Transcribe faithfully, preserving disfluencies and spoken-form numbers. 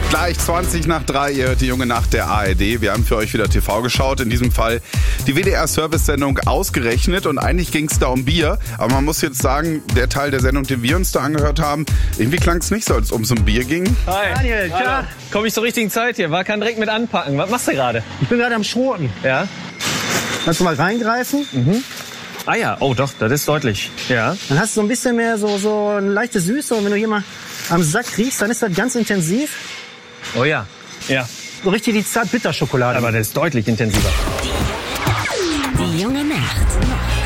Gleich zwanzig nach drei, ihr hört die junge Nacht der A R D. Wir haben für euch wieder T V geschaut, in diesem Fall die W D R-Service-Sendung Ausgerechnet. Und eigentlich ging es da um Bier. Aber man muss jetzt sagen, der Teil der Sendung, den wir uns da angehört haben, irgendwie klang es nicht so, als es um so ein Bier ging. Hi. Daniel, klar. Komm ich zur richtigen Zeit hier? War kein direkt mit anpacken. Was machst du gerade? Ich bin gerade am Schroten. Ja. Kannst du mal reingreifen? Mhm. Ah ja, oh doch, das ist deutlich. Ja. Dann hast du so ein bisschen mehr so, so eine leichte Süße. Und wenn du hier mal am Sack riechst, dann ist das ganz intensiv. Oh ja. Ja. So richtig die Zart-Bitter-Schokolade. Aber das ist deutlich intensiver.